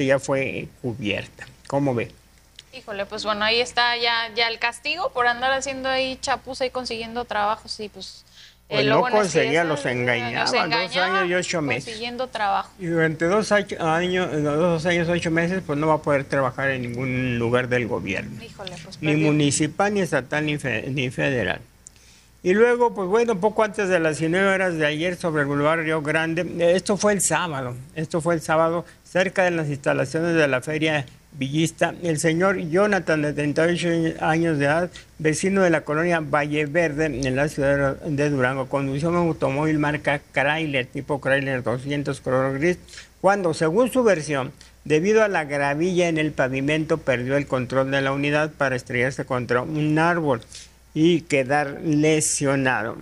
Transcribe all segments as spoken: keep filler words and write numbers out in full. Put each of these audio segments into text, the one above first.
ya fue cubierta. ¿Cómo ve? Híjole, pues bueno, ahí está ya, ya el castigo por andar haciendo ahí chapuza y consiguiendo trabajos y pues... Pues eh, no luego en ese- conseguía, los engañaba, los dos engañaba años y ocho meses. consiguiendo trabajo. Y durante dos años, dos años, ocho meses, pues no va a poder trabajar en ningún lugar del gobierno. Híjole, pues Ni perdió. municipal, ni estatal, ni, fe- ni federal. Y luego, pues bueno, poco antes de las diecinueve horas de ayer sobre el Boulevard Río Grande, eh, esto fue el sábado, esto fue el sábado, cerca de las instalaciones de la Feria Villista, el señor Jonathan, de treinta y ocho años de edad, vecino de la colonia Valle Verde, en la ciudad de Durango, condució un automóvil marca Chrysler, tipo Chrysler doscientos color gris, cuando, según su versión, debido a la gravilla en el pavimento, perdió el control de la unidad para estrellarse contra un árbol y quedar lesionado.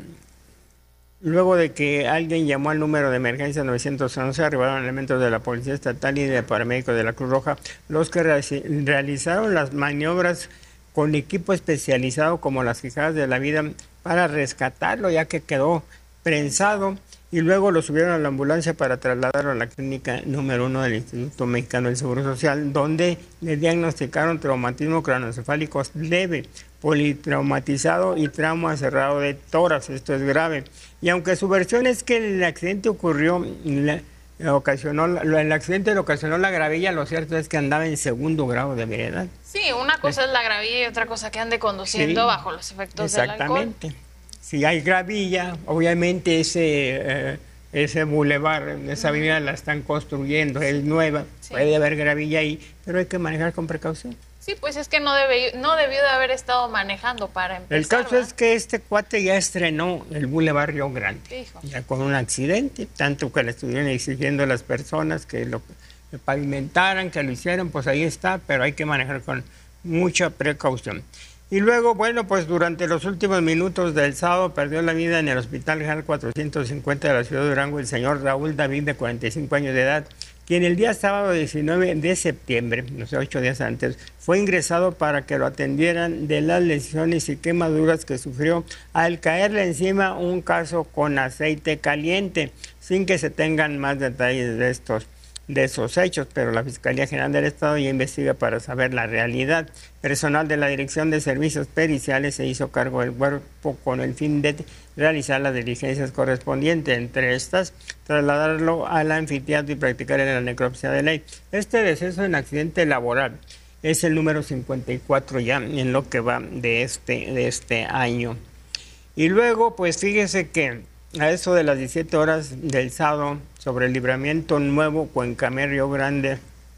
Luego de que alguien llamó al número de emergencia nueve once, arribaron elementos de la Policía Estatal y de paramédicos de la Cruz Roja, los que re realizaron las maniobras con equipo especializado como las fijadas de la vida para rescatarlo, ya que quedó prensado, y luego lo subieron a la ambulancia para trasladarlo a la clínica número uno del Instituto Mexicano del Seguro Social, donde le diagnosticaron traumatismo craneoencefálico leve, politraumatizado y trauma cerrado de tórax. Esto es grave. Y aunque su versión es que el accidente ocurrió, le, ocasionó, el accidente le ocasionó la gravilla, lo cierto es que andaba en segundo grado de ebriedad. Sí, una cosa es la gravilla y otra cosa que ande conduciendo Sí, bajo los efectos del alcohol. exactamente. Si hay gravilla, obviamente ese, eh, ese bulevar, esa avenida la están construyendo, es nueva, sí. Puede haber gravilla ahí, pero hay que manejar con precaución. Sí, pues es que no, debe, no debió de haber estado manejando para empezar. El caso ¿verdad? es que este cuate ya estrenó el Boulevard Río Grande, Hijo. ya con un accidente, tanto que le estuvieron exigiendo a las personas que lo que pavimentaran, que lo hicieran, pues ahí está, pero hay que manejar con mucha precaución. Y luego, bueno, pues durante los últimos minutos del sábado perdió la vida en el Hospital General cuatrocientos cincuenta de la ciudad de Durango el señor Raúl David, de cuarenta y cinco años de edad, quien el día sábado diecinueve de septiembre, no sé, ocho días antes, fue ingresado para que lo atendieran de las lesiones y quemaduras que sufrió al caerle encima un caso con aceite caliente, sin que se tengan más detalles de estos de esos hechos, pero la Fiscalía General del Estado ya investiga para saber la realidad. Personal de la Dirección de Servicios Periciales se hizo cargo del cuerpo con el fin de realizar las diligencias correspondientes, entre estas, trasladarlo al anfiteatro y practicar la necropsia de ley. Este deceso en accidente laboral es el número cincuenta y cuatro ya en lo que va de este, de este año. Y luego, pues fíjese que a eso de las diecisiete horas del sábado, sobre el libramiento nuevo Cuencamé Río Grande,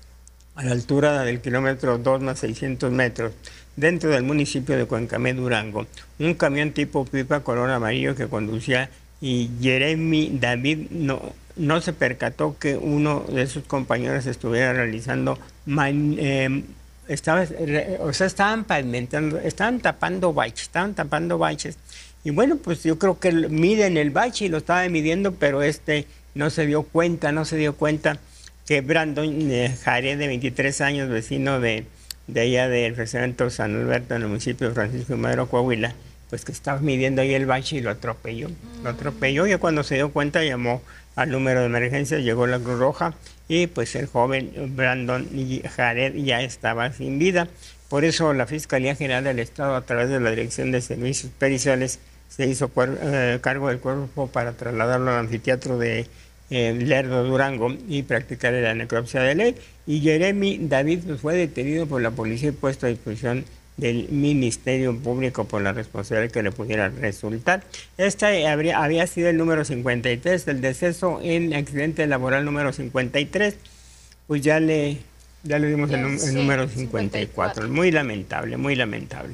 a la altura del kilómetro dos más seiscientos metros, dentro del municipio de Cuencamé, Durango, un camión tipo pipa color amarillo que conducía y Jeremy David no, no se percató que uno de sus compañeros estuviera realizando, man, eh, estaba, o sea, estaban pavimentando, estaban tapando baches, estaban tapando baches. Y bueno, pues yo creo que miden el bache y lo estaba midiendo, pero este no se dio cuenta, no se dio cuenta que Brandon eh, Jared, de veintitrés años, vecino de, de allá del fraccionamiento San Alberto, en el municipio de Francisco y Madero, Coahuila, pues que estaba midiendo ahí el bache y lo atropelló. Mm. Lo atropelló y cuando se dio cuenta llamó al número de emergencia, llegó la Cruz Roja y pues el joven Brandon Jared ya estaba sin vida. Por eso la Fiscalía General del Estado, a través de la Dirección de Servicios Periciales, se hizo eh, cargo del cuerpo para trasladarlo al anfiteatro de eh, Lerdo, Durango, y practicar la necropsia de ley. Y Jeremy David pues, fue detenido por la policía y puesto a disposición del Ministerio Público por la responsabilidad que le pudiera resultar. Este habría, había sido el número cincuenta y tres, el deceso en accidente laboral número cincuenta y tres, pues ya le, ya le dimos el, el número cincuenta y cuatro. Muy lamentable, muy lamentable.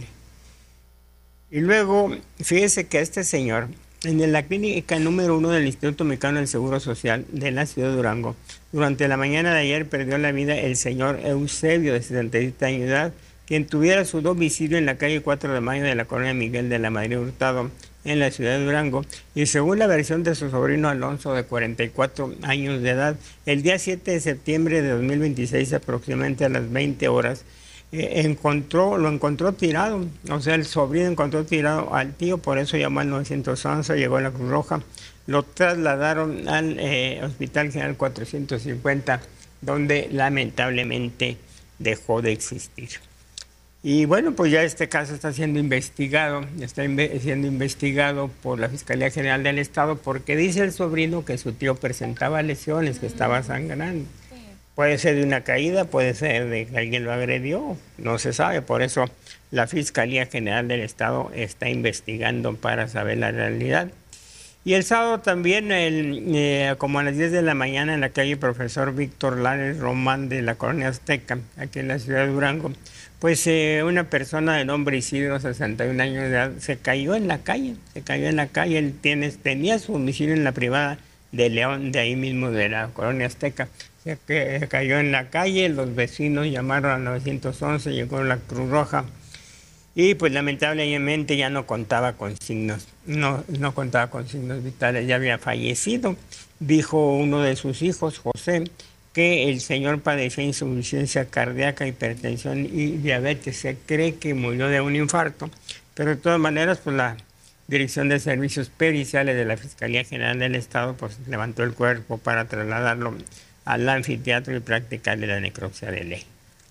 Y luego, fíjese que este señor, en la clínica número uno del Instituto Mexicano del Seguro Social de la ciudad de Durango, durante la mañana de ayer perdió la vida el señor Eusebio, de setenta y siete años de edad, quien tuviera su domicilio en la calle cuatro de mayo de la colonia Miguel de la Madrid Hurtado, en la ciudad de Durango, y según la versión de su sobrino Alonso, de cuarenta y cuatro años de edad, el día siete de septiembre de dos mil veintiséis, aproximadamente a las veinte horas, Eh, encontró, lo encontró tirado, o sea, el sobrino encontró tirado al tío, por eso llamó al nueve once, llegó a la Cruz Roja, lo trasladaron al eh, Hospital General cuatrocientos cincuenta donde lamentablemente dejó de existir. Y bueno, pues ya este caso está siendo investigado, está inve siendo investigado por la Fiscalía General del Estado porque dice el sobrino que su tío presentaba lesiones, que estaba sangrando. Puede ser de una caída, puede ser de que alguien lo agredió, no se sabe. Por eso la Fiscalía General del Estado está investigando para saber la realidad. Y el sábado también, el, eh, como a las diez de la mañana, en la calle Profesor Víctor Lares Román de la Colonia Azteca, aquí en la ciudad de Durango, pues eh, una persona de nombre Isidro, sesenta y un años de edad, se cayó en la calle, se cayó en la calle. Él tiene, tenía su domicilio en la privada de León, de ahí mismo de la Colonia Azteca. Se que, cayó en la calle, los vecinos llamaron al nueve once, llegó la Cruz Roja. Y pues lamentablemente ya no contaba con signos, no, no contaba con signos vitales, ya había fallecido. Dijo uno de sus hijos, José, que el señor padecía insuficiencia cardíaca, hipertensión y diabetes. Se cree que murió de un infarto, pero de todas maneras pues la Dirección de Servicios Periciales de la Fiscalía General del Estado pues levantó el cuerpo para trasladarlo al anfiteatro y practicarle la necropsia de ley.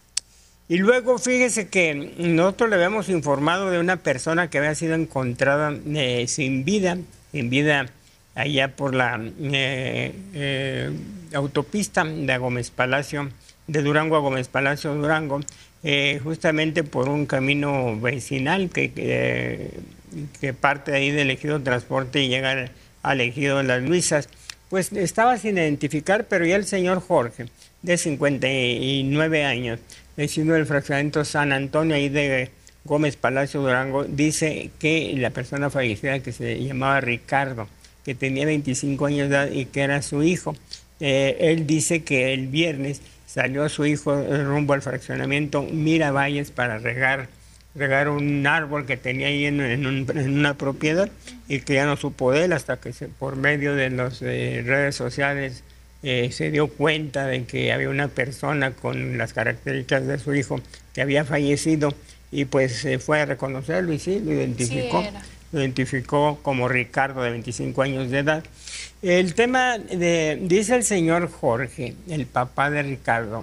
Y luego fíjese que nosotros le habíamos informado de una persona que había sido encontrada eh, sin vida, sin vida allá por la eh, eh, autopista de Gómez Palacio, de Durango a Gómez Palacio, Durango, eh, justamente por un camino vecinal que, que, que parte de ahí del Ejido Transporte y llega al Ejido de las Luisas. Pues estaba sin identificar, pero ya el señor Jorge, de cincuenta y nueve años, vecino del fraccionamiento San Antonio, ahí de Gómez Palacio, Durango, dice que la persona fallecida, que se llamaba Ricardo, que tenía veinticinco años de edad y que era su hijo, eh, él dice que el viernes salió su hijo rumbo al fraccionamiento Miravalles para regar, regar un árbol que tenía ahí en, en, un, en una propiedad y que ya no supo de él hasta que se, por medio de las eh, redes sociales Eh, se dio cuenta de que había una persona con las características de su hijo que había fallecido y pues se eh, fue a reconocerlo y sí, lo identificó, sí lo identificó como Ricardo, de veinticinco años de edad. El tema, de, dice el señor Jorge, el papá de Ricardo,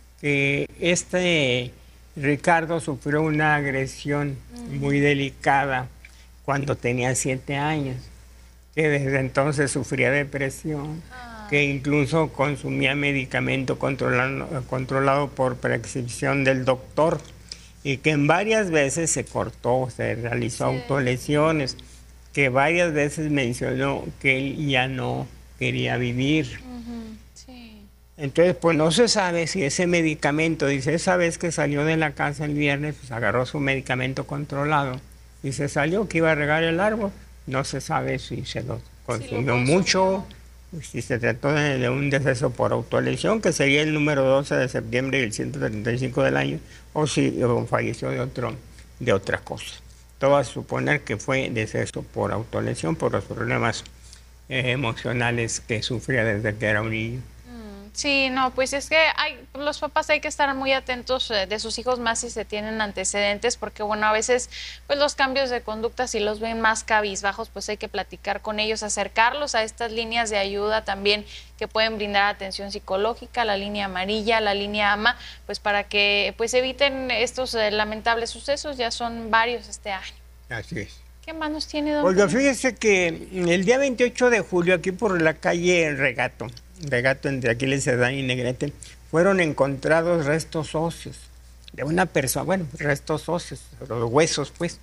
que este Ricardo sufrió una agresión uh-huh. muy delicada cuando tenía siete años, que desde entonces sufría depresión. Uh-huh. Que incluso consumía medicamento controlado, controlado por prescripción del doctor y que en varias veces se cortó, se realizó sí. autolesiones, que varias veces mencionó que él ya no quería vivir. Uh-huh. Sí. Entonces, pues no se sabe si ese medicamento, dice, esa vez que salió de la casa el viernes, pues agarró su medicamento controlado y se salió, que iba a regar el árbol, no se sabe si se lo consumió sí, lo mucho. Si se trató de, de un deceso por autolesión, que sería el número doce de septiembre del ciento treinta y cinco del año, o si o falleció de, otro, de otra cosa. Todo a suponer que fue deceso por autolesión, por los problemas eh, emocionales que sufría desde que era un niño. Sí, no, pues es que hay, los papás hay que estar muy atentos de sus hijos más si se tienen antecedentes, porque bueno, a veces pues los cambios de conducta, si los ven más cabizbajos, pues hay que platicar con ellos, acercarlos a estas líneas de ayuda también que pueden brindar atención psicológica, la línea amarilla, la línea A M A, pues para que pues eviten estos eh, lamentables sucesos, ya son varios este año. Así es. ¿Qué más nos tiene, don Oiga, fíjese que el día veintiocho de julio, aquí por la calle Regato, Regato entre Aquiles Cerdán y Negrete, fueron encontrados restos óseos de una persona, bueno, restos óseos, los huesos pues.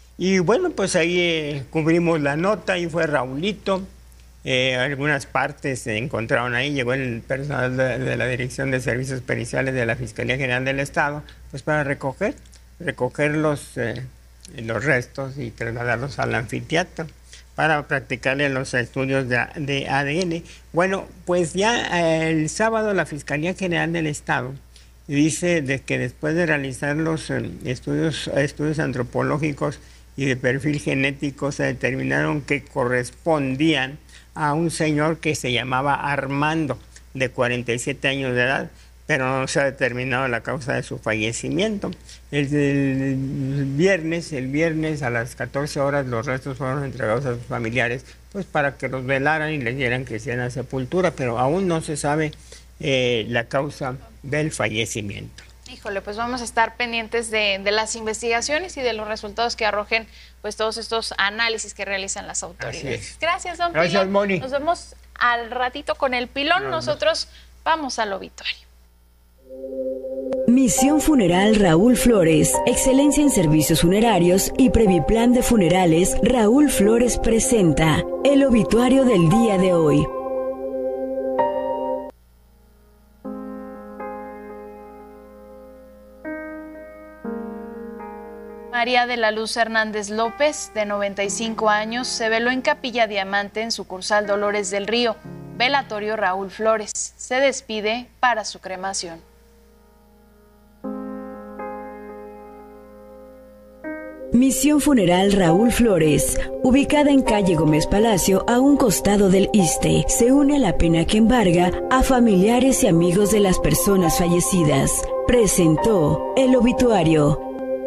Y bueno, pues ahí eh, cubrimos la nota, ahí fue Raulito, eh, algunas partes se encontraron ahí, llegó el personal de, de la Dirección de Servicios Periciales de la Fiscalía General del Estado, pues para recoger, recoger los, eh, los restos y trasladarlos al anfiteatro para practicarle los estudios de, de A D N. Bueno, pues ya eh, el sábado la Fiscalía General del Estado dice de que después de realizar los eh, estudios, estudios antropológicos y de perfil genético se determinaron que correspondían a un señor que se llamaba Armando, de cuarenta y siete años de edad, pero no se ha determinado la causa de su fallecimiento. El, el viernes, el viernes a las catorce horas los restos fueron entregados a sus familiares, pues para que los velaran y les dieran cristiana sepultura, pero aún no se sabe eh, la causa del fallecimiento. Híjole, pues vamos a estar pendientes de, de las investigaciones y de los resultados que arrojen pues todos estos análisis que realizan las autoridades. Gracias, don Gracias, Pilón. Moni. Nos vemos al ratito con el Pilón. No, Nosotros no. vamos al obituario. Misión Funeral Raúl Flores, excelencia en servicios funerarios y Previplan de Funerales. Raúl Flores presenta el obituario del día de hoy. María de la Luz Hernández López, de noventa y cinco años, se veló en Capilla Diamante en sucursal Dolores del Río. Velatorio Raúl Flores. Se despide para su cremación. Misión Funeral Raúl Flores, ubicada en calle Gómez Palacio, a un costado del Iste, se une a la pena que embarga a familiares y amigos de las personas fallecidas. Presentó el obituario.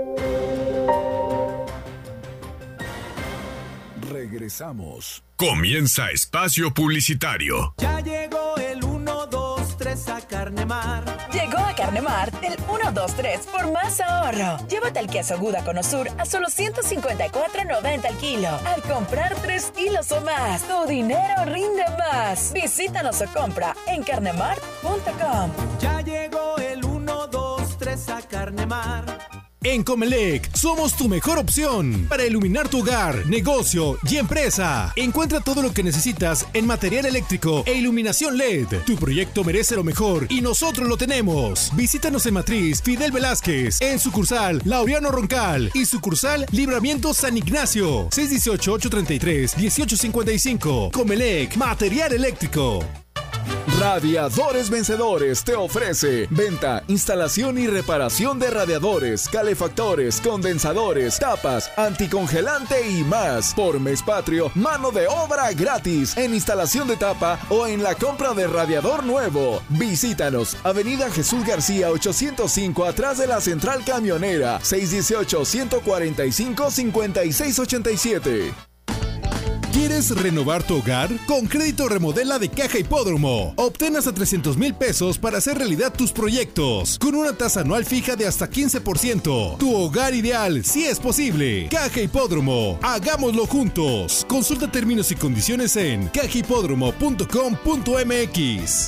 Regresamos. Comienza Espacio Publicitario. Ya llegó el uno, dos, tres a Carnemar. Llegó a Carnemar el uno, dos, tres por más ahorro. Llévate el queso Gouda con Osur a solo ciento cincuenta y cuatro noventa el kilo. Al comprar tres kilos o más, tu dinero rinde más. Visítanos o compra en carnemar punto com. Ya llegó el uno, dos, tres a Carnemar. En Comelec, somos tu mejor opción para iluminar tu hogar, negocio y empresa. Encuentra todo lo que necesitas en material eléctrico e iluminación L E D. Tu proyecto merece lo mejor y nosotros lo tenemos. Visítanos en Matriz Fidel Velázquez, en sucursal Laureano Roncal y sucursal Libramiento San Ignacio. seis uno ocho, ocho tres tres, uno ocho cinco cinco. Comelec, material eléctrico. Radiadores Vencedores te ofrece venta, instalación y reparación de radiadores, calefactores, condensadores, tapas, anticongelante y más. Por mes patrio, mano de obra gratis en instalación de tapa o en la compra de radiador nuevo. Visítanos, Avenida Jesús García ochocientos cinco, atrás de la Central Camionera, seis uno ocho, uno cuatro cinco, cinco seis ocho siete. ¿Quieres renovar tu hogar? Con Crédito Remodela de Caja Hipódromo. Obtén hasta trescientos mil pesos para hacer realidad tus proyectos. Con una tasa anual fija de hasta quince por ciento. Tu hogar ideal, si es posible. Caja Hipódromo. Hagámoslo juntos. Consulta términos y condiciones en caja hipódromo punto com punto m x.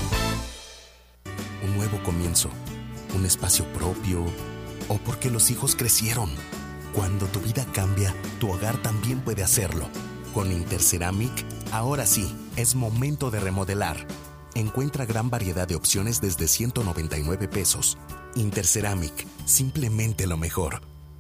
Un nuevo comienzo. Un espacio propio. O porque los hijos crecieron. Cuando tu vida cambia, tu hogar también puede hacerlo. Con Interceramic, ahora sí, es momento de remodelar. Encuentra gran variedad de opciones desde ciento noventa y nueve pesos. Interceramic, simplemente lo mejor.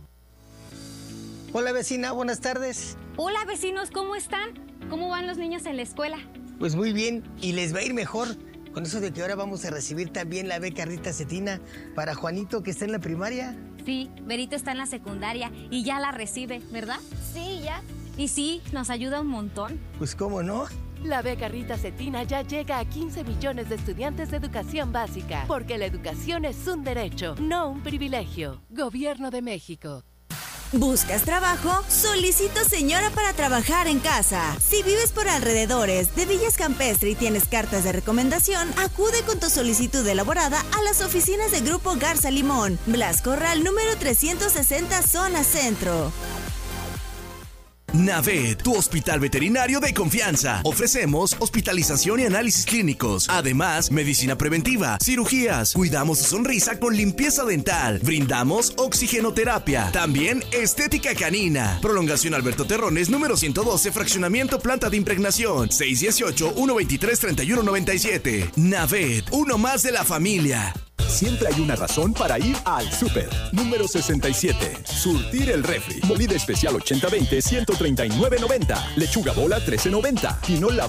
Hola vecina, buenas tardes. Hola vecinos, ¿cómo están? ¿Cómo van los niños en la escuela? Pues muy bien, y les va a ir mejor. Con eso de que ahora vamos a recibir también la beca Rita Cetina para Juanito, que está en la primaria. Sí, Berito está en la secundaria y ya la recibe, ¿verdad? Sí, ya. Y sí, nos ayuda un montón. Pues cómo no. La beca Rita Cetina ya llega a quince millones de estudiantes de educación básica, porque la educación es un derecho, no un privilegio. Gobierno de México. ¿Buscas trabajo? Solicito señora para trabajar en casa. Si vives por alrededores de Villas Campestre y tienes cartas de recomendación, acude con tu solicitud elaborada a las oficinas de Grupo Garza Limón, Blas Corral, número trescientos sesenta, zona centro. Navet, tu hospital veterinario de confianza. Ofrecemos hospitalización y análisis clínicos. Además, medicina preventiva, cirugías. Cuidamos su sonrisa con limpieza dental. Brindamos oxigenoterapia. También estética canina. Prolongación Alberto Terrones, número ciento doce, fraccionamiento planta de impregnación. seis uno ocho, uno dos tres, tres uno nueve siete. Navet, uno más de la familia. Siempre hay una razón para ir al súper. Número sesenta y siete. Surtir el refri. Molida especial ochenta veinte, ciento treinta y nueve noventa. Lechuga bola trece noventa. Quinola